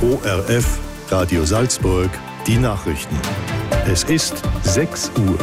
ORF, Radio Salzburg, die Nachrichten. Es ist 6 Uhr.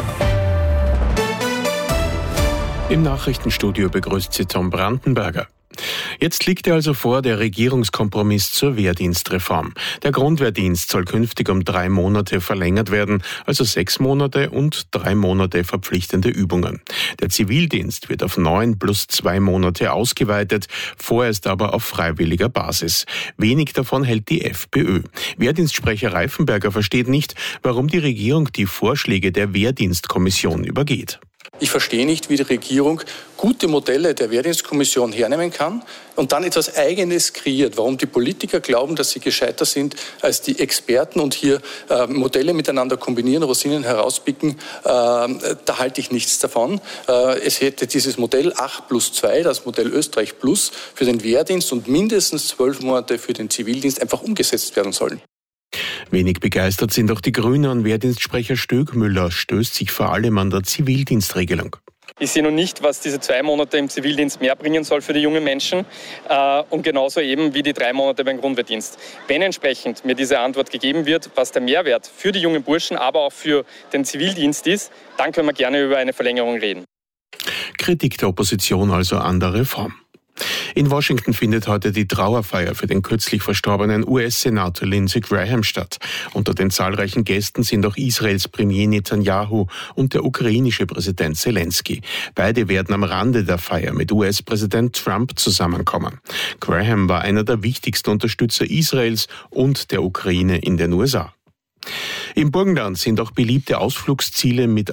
Im Nachrichtenstudio begrüßt Sie Tom Brandenberger. Jetzt liegt also vor der Regierungskompromiss zur Wehrdienstreform. Der Grundwehrdienst soll künftig um 3 Monate verlängert werden, also 6 Monate und 3 Monate verpflichtende Übungen. Der Zivildienst wird auf 9 plus 2 Monate ausgeweitet, vorerst aber auf freiwilliger Basis. Wenig davon hält die FPÖ. Wehrdienstsprecher Reifenberger versteht nicht, warum die Regierung die Vorschläge der Wehrdienstkommission übergeht. Ich verstehe nicht, wie die Regierung gute Modelle der Wehrdienstkommission hernehmen kann und dann etwas Eigenes kreiert. Warum die Politiker glauben, dass sie gescheiter sind als die Experten und hier Modelle miteinander kombinieren, Rosinen herauspicken, da halte ich nichts davon. Es hätte dieses Modell 8 plus 2, das Modell Österreich Plus, für den Wehrdienst und mindestens 12 Monate für den Zivildienst einfach umgesetzt werden sollen. Wenig begeistert sind auch die Grünen und Wehrdienstsprecher Stöckmüller stößt sich vor allem an der Zivildienstregelung. Ich sehe noch nicht, was diese 2 Monate im Zivildienst mehr bringen soll für die jungen Menschen und genauso eben wie die 3 Monate beim Grundwehrdienst. Wenn entsprechend mir diese Antwort gegeben wird, was der Mehrwert für die jungen Burschen, aber auch für den Zivildienst ist, dann können wir gerne über eine Verlängerung reden. Kritik der Opposition also an der Reform. In Washington findet heute die Trauerfeier für den kürzlich verstorbenen US-Senator Lindsey Graham statt. Unter den zahlreichen Gästen sind auch Israels Premier Netanyahu und der ukrainische Präsident Zelensky. Beide werden am Rande der Feier mit US-Präsident Trump zusammenkommen. Graham war einer der wichtigsten Unterstützer Israels und der Ukraine in den USA. Im Burgenland sind auch beliebte Ausflugsziele mit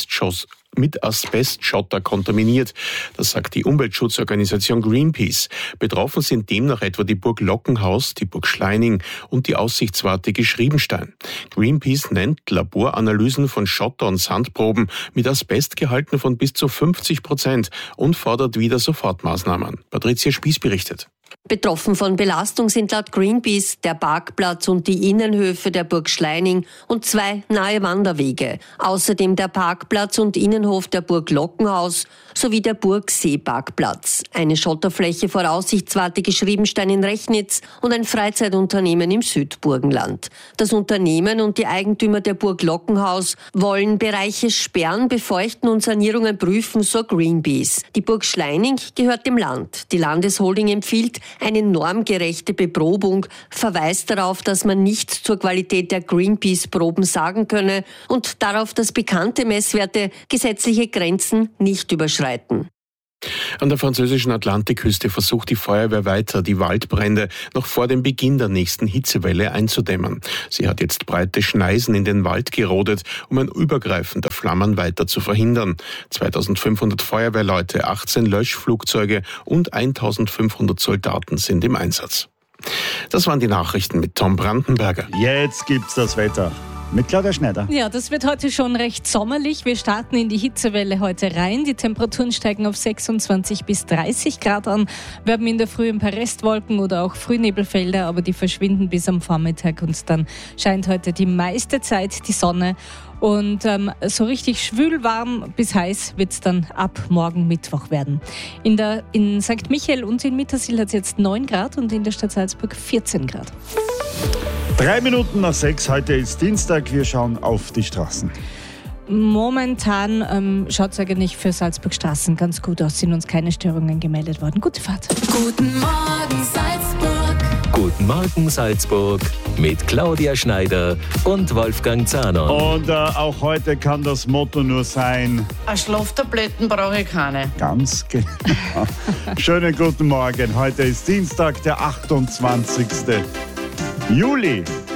Asbestschotter kontaminiert. Das sagt die Umweltschutzorganisation Greenpeace. Betroffen sind demnach etwa die Burg Lockenhaus, die Burg Schleining und die Aussichtswarte Geschriebenstein. Greenpeace nennt Laboranalysen von Schotter- und Sandproben mit Asbestgehalten von bis zu 50% und fordert wieder Sofortmaßnahmen. Patricia Spieß berichtet. Betroffen von Belastung sind laut Greenpeace der Parkplatz und die Innenhöfe der Burg Schleining und 2 nahe Wanderwege. Außerdem der Parkplatz und Innenhof der Burg Lockenhaus sowie der Burgseeparkplatz. Eine Schotterfläche vor Aussichtswarte Geschriebenstein in Rechnitz und ein Freizeitunternehmen im Südburgenland. Das Unternehmen und die Eigentümer der Burg Lockenhaus wollen Bereiche sperren, befeuchten und Sanierungen prüfen, so Greenpeace. Die Burg Schleining gehört dem Land. Die Landesholding empfiehlt eine normgerechte Beprobung, verweist darauf, dass man nichts zur Qualität der Greenpeace-Proben sagen könne und darauf, dass bekannte Messwerte gesetzliche Grenzen nicht überschreiten. An der französischen Atlantikküste versucht die Feuerwehr weiter, die Waldbrände noch vor dem Beginn der nächsten Hitzewelle einzudämmen. Sie hat jetzt breite Schneisen in den Wald gerodet, um ein Übergreifen der Flammen weiter zu verhindern. 2500 Feuerwehrleute, 18 Löschflugzeuge und 1500 Soldaten sind im Einsatz. Das waren die Nachrichten mit Tom Brandenberger. Jetzt gibt's das Wetter. Mit Claudia Schneider. Ja, das wird heute schon recht sommerlich. Wir starten in die Hitzewelle heute rein. Die Temperaturen steigen auf 26 bis 30 Grad an. Wir haben in der Früh ein paar Restwolken oder auch Frühnebelfelder, aber die verschwinden bis am Vormittag und dann scheint heute die meiste Zeit die Sonne. Und so richtig schwül-warm bis heiß wird es dann ab morgen Mittwoch werden. In St. Michael und in Mittersill hat es jetzt 9 Grad und in der Stadt Salzburg 14 Grad. 3 Minuten nach 6, heute ist Dienstag, wir schauen auf die Straßen. Momentan schaut es eigentlich für Salzburg Straßen ganz gut aus, sind uns keine Störungen gemeldet worden. Gute Fahrt. Guten Morgen Salzburg. Guten Morgen Salzburg mit Claudia Schneider und Wolfgang Zahner. Und auch heute kann das Motto nur sein: Schlaftabletten brauche ich keine. Ganz genau. Schönen guten Morgen, heute ist Dienstag, der 28. Juli.